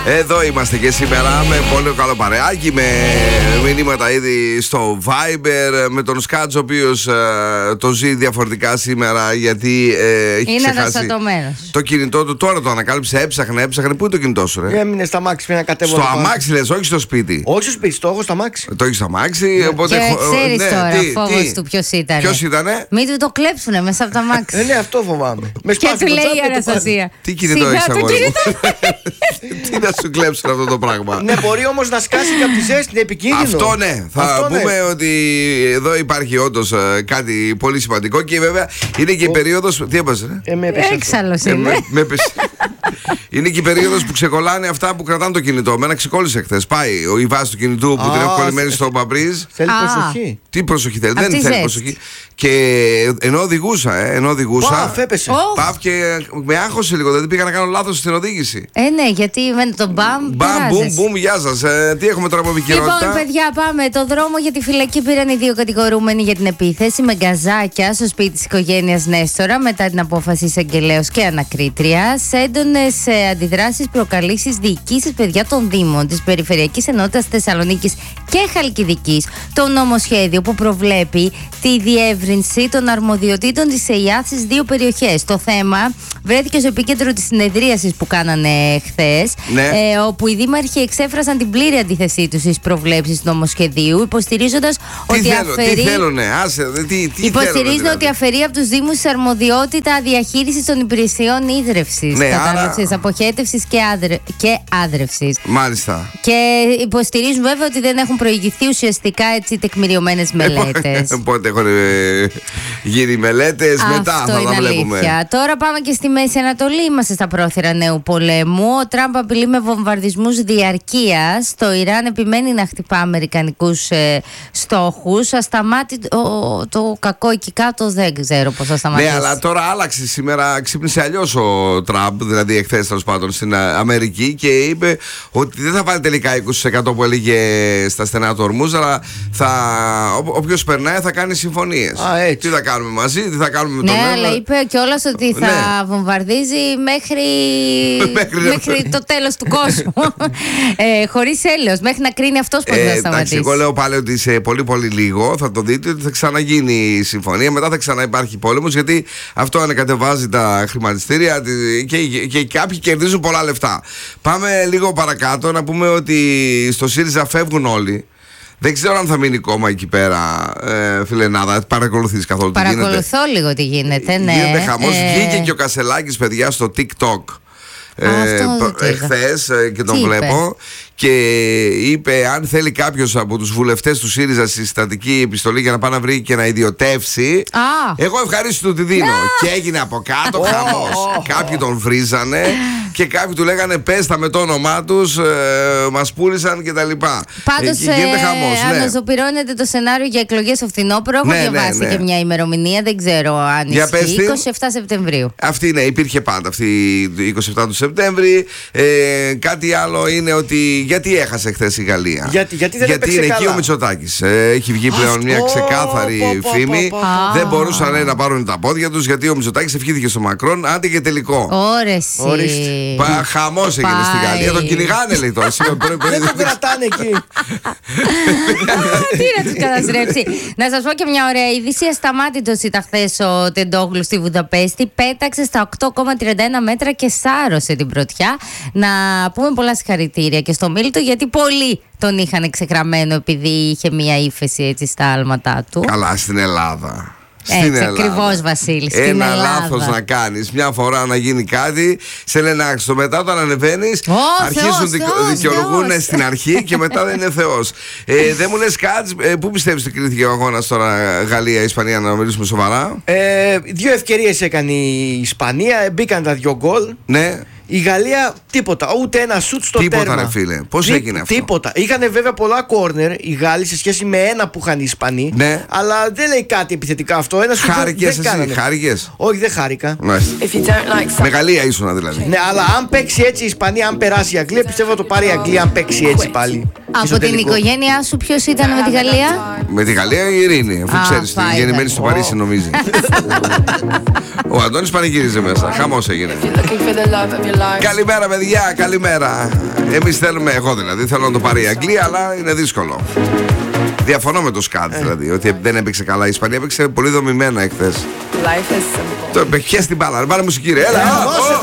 Εδώ είμαστε και σήμερα με πολύ καλό παρεάκι, με μηνύματα ήδη στο Viber, με τον Σκάτζ, ο οποίος το ζει διαφορετικά σήμερα γιατί έχει ξεχάσει το κινητό του. Τώρα το ανακάλυψε, έψαχνε. Πού είναι το κινητό σου, ρε? Έμεινε στα αμάξι πριν να κατέβω. Στο αμάξι λες, όχι στο σπίτι. Όχι στο σπίτι, το έχω στο αμάξι. Το έχει στο αμάξι, οπότε. Και ξέρεις τώρα, φόβος του ποιος ήταν. Ποιος ήτανε? Μην του το κλέψουνε μέσα από τα αμάξι. Ναι, αυτό φοβάμαι. Και του λέει η Αναστασία. Τι κινητό έχεις, αγόρι μου? Τι να σου κλέψουν αυτό το πράγμα? Ναι, μπορεί όμως να σκάσει και από τη ζέστη, είναι επικίνδυνο. Αυτό ναι. Θα πούμε ότι εδώ υπάρχει όντως κάτι πολύ σημαντικό και βέβαια είναι και η περίοδος. Τι έπασε, Έξαλλος είναι. Είναι και η περίοδος που ξεκολλάνε αυτά που κρατάνε το κινητό. Μένα ξεκόλλησε χθες. Πάει η βάση του κινητού που την έχω κολλημένη στο μπαμπρίζ. Θέλει προσοχή. Τι προσοχή θέλει? Δεν θέλει προσοχή. Και ενώ οδηγούσα. Φέπεσε. Παύ και με άγχωσε λίγο. Δεν πήγα να κάνω λάθος στην οδήγηση. Ναι, γιατί με τον μπαμ. Μπουμ, γεια σας. Τι έχουμε τώρα από επικαιρότητα? Λοιπόν, παιδιά, πάμε. Το δρόμο για τη φυλακή πήραν οι δύο κατηγορούμενοι για την επίθεση με γκαζάκια στο σπίτι της οικογένειας Νέστορα μετά την απόφαση εισαγγελέως και ανακρίτριας. Έντονες αντιδράσεις προκαλεί στις διοικήσεις, παιδιά, των Δήμων της Περιφερειακής Ενότητας Θεσσαλονίκης και Χαλκιδικής το νομοσχέδιο που προβλέπει τη διεύρυνση των αρμοδιοτήτων της ΕΙΑΘ στις δύο περιοχές. Το θέμα βρέθηκε στο επίκεντρο της συνεδρίασης που κάνανε χθες, όπου οι δήμαρχοι εξέφρασαν την πλήρη αντίθεσή τους στις προβλέψεις του νομοσχεδίου, υποστηρίζοντας ότι αφαιρεί από τους Δήμους αρμοδιότητα διαχείρισης των υπηρεσιών ίδρευσης, αποχέτευσης και άδρευσης. Μάλιστα. Και υποστηρίζουν βέβαια ότι δεν έχουν προηγηθεί ουσιαστικά έτσι τεκμηριωμένες μελέτες. Πότε έχουν γίνει μελέτες, μετά θα τα βλέπουμε. Αλήθεια. Τώρα πάμε και στη Μέση Ανατολή. Είμαστε στα πρόθυρα νέου πολέμου. Ο Τραμπ απειλεί με βομβαρδισμούς διαρκείας. Το Ιράν επιμένει να χτυπά αμερικανικούς στόχους. Ασταμάτητο το κακό εκεί κάτω, δεν ξέρω πώς θα σταματήσει. Ναι, αλλά τώρα άλλαξε σήμερα. Ξύπνησε αλλιώς ο Τραμπ, δηλαδή εχθές τέλος πάντων στην Αμερική, και είπε ότι δεν θα βάλει τελικά 20% που έλεγε στα στενά του Ορμούζ, αλλά όποιος περνάει θα κάνει συμφωνίες. Τι θα κάνουμε μαζί, τι θα κάνουμε με τον Ναι, αλλά είπε κιόλας ότι θα βομβαρδίζει μέχρι το τέλος του κόσμου. Χωρίς έλεος, μέχρι να κρίνει αυτός πώς θα σταματήσει. Εγώ λέω πάλι ότι σε πολύ πολύ λίγο θα το δείτε ότι θα ξαναγίνει η συμφωνία. Μετά θα ξαναυπάρχει πόλεμος, γιατί αυτό ανακατεβάζει τα χρηματιστήρια και κάποιοι κερδίζουν πολλά λεφτά. Πάμε λίγο παρακάτω να πούμε ότι στο ΣΥΡΙΖΑ φεύγουν όλοι. Δεν ξέρω αν θα μείνει κόμμα εκεί πέρα, φιλενάδα. Παρακολουθείς καθόλου τι γίνεται? Παρακολουθώ λίγο τι γίνεται, ναι. Γίνεται χαμός. Βγήκε και ο Κασελάκης, παιδιά, στο TikTok εχθές και τον βλέπω. Και είπε αν θέλει κάποιος από τους βουλευτές του ΣΥΡΙΖΑ συστατική επιστολή για να πάει να βρει και να ιδιωτεύσει, εγώ ευχαρίστω του τη δίνω. Και έγινε από κάτω χαμός. Κάποιοι τον βρίζανε και κάποιοι του λέγανε πες τα με το όνομά τους, μας πούλησαν κτλ. Πάντως αναζωπυρώνεται το σενάριο για εκλογές στο φθινόπωρο. Έχω διαβάσει και μια ημερομηνία, δεν ξέρω αν ισχύει. 27 Σεπτεμβρίου. Αυτή υπήρχε πάντα αυτή 27 του Σεπτέμβρη. Κάτι άλλο είναι ότι γιατί έχασε χθες η Γαλλία? Γιατί είναι εκεί ο Μητσοτάκης. Έχει βγει πλέον μια ξεκάθαρη φήμη. Δεν μπορούσαν να πάρουν τα πόδια τους, γιατί ο Μητσοτάκης ευχήθηκε στο Μακρόν. Άντε και τελικό. Χαμός έγινε στη Γαλλία. Τον κυνηγάνε, λέει τώρα. Δεν τον κρατάνε εκεί. Τι να τους καταστρέψει. Να σας πω και μια ωραία είδηση. Ασταμάτητος ήταν χθες ο Τεντόγλου στη Βουδαπέστη. Πέταξε στα 8,31 μέτρα και σάρωσε την πρωτιά. Να πούμε πολλά συγχαρητήρια και στο Μίλτο, γιατί πολλοί τον είχαν εξεγραμμένο επειδή είχε μια ύφεση έτσι στα άλματά του. Καλά, στην Ελλάδα. Έτσι ακριβώς, Βασίλη. Ένα λάθος να κάνεις, μια φορά να γίνει κάτι, σε λένε άξιο. Μετά όταν ανεβαίνεις, αρχίζουν δικαιολογούν στην αρχή και μετά δεν είναι Θεός. Δεν μου λες κάτι, πού πιστεύεις ότι κρίθηκε ο αγώνας τώρα Γαλλία-Ισπανία, να μιλήσουμε σοβαρά? Δύο ευκαιρίες έκανε η Ισπανία, μπήκαν τα 2 γκολ. Ναι. Η Γαλλία τίποτα, ούτε ένα σουτ στο τέρμα. Τίποτα, ρε φίλε. Πώς έγινε αυτό? Τίποτα. Είχαν βέβαια πολλά κόρνερ οι Γάλλοι σε σχέση με ένα που είχαν οι Ισπανοί. Ναι. Αλλά δεν λέει κάτι επιθετικά αυτό. Χάρηκες εσύ? Χάρηκες? Όχι, δεν χάρηκα. Με Γαλλία ήσουνα δηλαδή. Ναι, αλλά αν παίξει έτσι η Ισπανία, αν περάσει η Αγγλία, πιστεύω το πάρει η Αγγλία αν παίξει έτσι πάλι. Από την οικογένειά σου ποιος ήταν με τη Γαλλία? Με τη Γαλλία η Ειρήνη, αφού ξέρεις, γεννημένη στο Παρίσι νομίζει. Ο Αντώνης πανηγύριζε μέσα, χαμός έγινε. Καλημέρα παιδιά, καλημέρα. Εμείς θέλουμε, εγώ δηλαδή, θέλω να το πάρει η Αγγλία, αλλά είναι δύσκολο. Διαφωνώ με το Σκάτ, δηλαδή, ότι δεν έπαιξε καλά. Η Ισπανία έπαιξε πολύ δομημένα εχθές. Το πιες την μπάλα, βάλε μουσική ρε, έλα.